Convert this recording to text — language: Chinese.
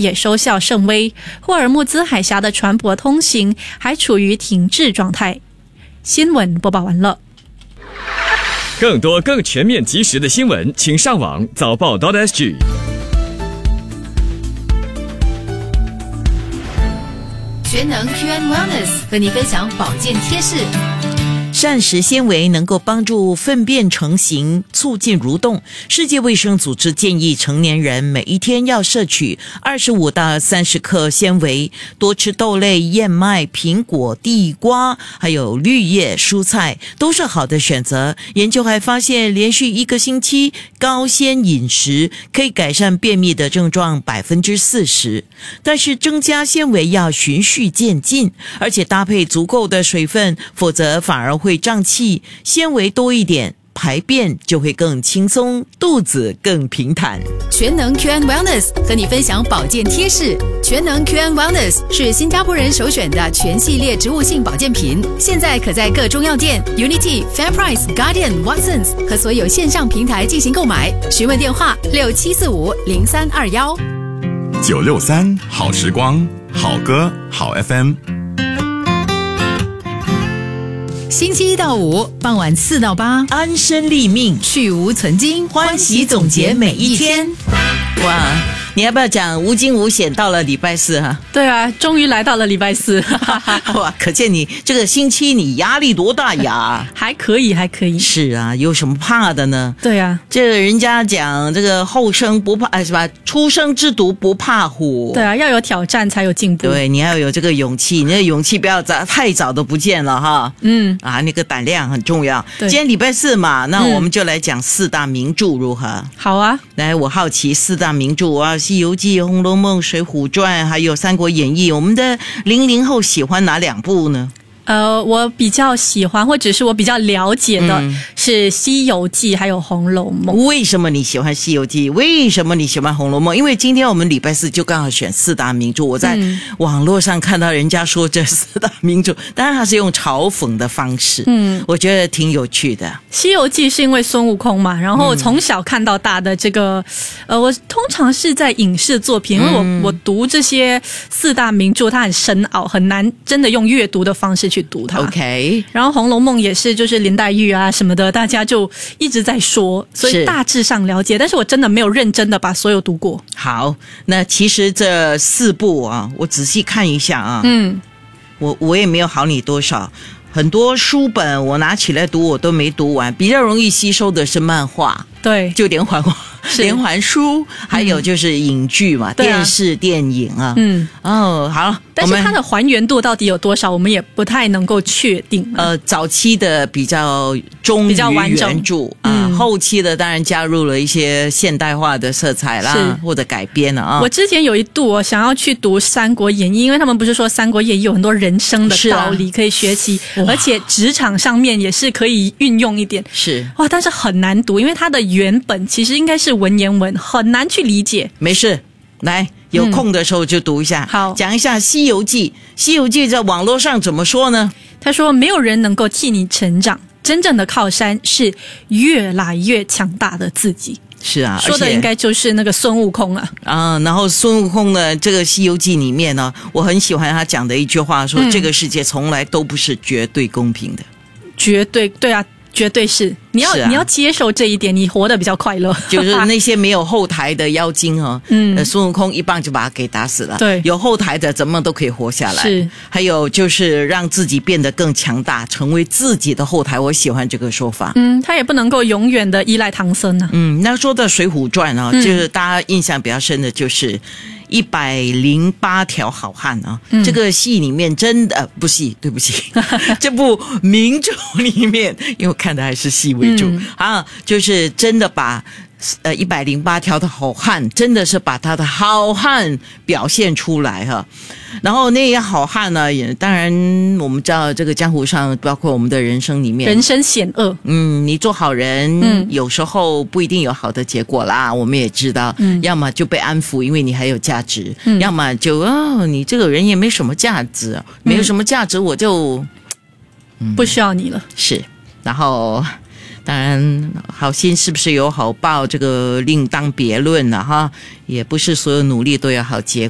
也收效甚微，霍尔木兹海峡的船舶通行还处于停滞状态。新闻播报完了。 更多更全面及时的新闻，请上网早报.sg。 全能 QN Wellness 和你分享保健贴士。 膳食纤维能够帮助粪便成型，促进蠕动。世界卫生组织建议成年人每一天要摄取25到30克纤维，多吃豆类、燕麦、苹果、地瓜，还有绿叶蔬菜都是好的选择。研究还发现，连续1个星期高纤饮食可以改善便秘的症状40%。但是增加纤维要循序渐进，而且搭配足够的水分，否则反而会胀气。纤维多一点，排便就会更轻松，肚子更平坦。 全能 QN Wellness 和你分享保健贴士。全能 QN Wellness 是新加坡人首选的全系列植物性保健品，现在可在各中药店、Unity、FairPrice、Guardian、Watsons 和所有线上平台进行购买。询问电话67450321。 963好时光，好歌好 FM。 星期1到5傍晚4到8， 安身立命， 去无存菁， 欢喜总结每一天。哇，你要不要讲无惊无险到了礼拜4哈？ 对啊，终于来到了礼拜4。 哇，可见你这个星期你压力多大呀？ 还可以，还可以。 是啊，有什么怕的呢？ 对啊， 这人家讲这个后生不怕是吧？初生之犊不怕虎。 对啊，要有挑战才有进步。 对，你要有这个勇气，你的勇气不要太早都不见了哈。那个胆量很重要。今天礼拜4嘛，那我们就来讲4大名著如何？ 好啊。 来，我好奇4大名著啊，《西游记》、《红楼梦》、《水浒传》还有《三国演义》，我们的00后喜欢哪2部呢？ 我比较喜欢，或者是我比较了解的是《西游记》还有《红楼梦》。 为什么你喜欢《西游记》？为什么你喜欢《红楼梦》？因为今天我们礼拜4就刚好选4大名著。我在网络上看到人家说这4大名著，当然他是用嘲讽的方式，我觉得挺有趣的。《 西游记》是因为孙悟空嘛，然后从小看到大的这个，我通常是在影视作品，因为我读这些4大名著，它很深奥，很难真的用阅读的方式去读它。 OK， 然后《红楼梦》也是，就是林黛玉啊什么的，大家就一直在说，所以大致上了解，但是我真的没有认真的把所有读过。 好，那其实这4部啊，我仔细看一下啊，我也没有好你多少。很多书本我拿起来读我都没读完，比较容易吸收的是漫画， 对， 就连环书，还有就是影剧嘛，电视电影啊。好， 但是它的还原度到底有多少，我们也不太能够确定。 早期的比较忠于原著啊，后期的当然加入了一些现代化的色彩啦，或者改编了啊。我之前有一度我想要去读《三国演义》，因为他们不是说《三国演义》有很多人生的道理可以学习，而且职场上面也是可以运用一点。 是哇，但是很难读，因为它的原本其实应该是文言文，很难去理解。 没事，来，有空的时候就读一下。 好， 讲一下《西游记》。《西游记》在网络上怎么说呢？ 他说，没有人能够替你成长，真正的靠山是越来越强大的自己。 是啊， 说的应该就是那个孙悟空啊。 然后孙悟空呢，这个《西游记》里面呢，我很喜欢他讲的一句话，说这个世界从来都不是绝对公平的。 绝对，对啊。绝对是，你要接受这一点，你活得比较快乐。 就是那些没有后台的妖精孙悟空一棒就把他给打死了。 对， 有后台的怎么都可以活下来。 是， 还有就是让自己变得更强大，成为自己的后台。我喜欢这个说法。 他也不能够永远的依赖唐僧啊。 那说到《水浒传》啊，就是大家印象比较深的就是108条好汉啊，这个戏里面真的不戏，对不起，这部名著里面，因为我看的还是戏为主就是真的把108条的好汉，真的是把他的好汉表现出来哈。然后那些好汉呢，也当然我们知道这个江湖上，包括我们的人生里面， 人生险恶。 你做好人，有时候不一定有好的结果啦。我们也知道，要么就被安抚，因为你还有价值；要么就你这个人也没什么价值，没有什么价值，我就不需要你了。 是，然后。当然好心是不是有好报，这个另当别论了哈，也不是所有努力都有好结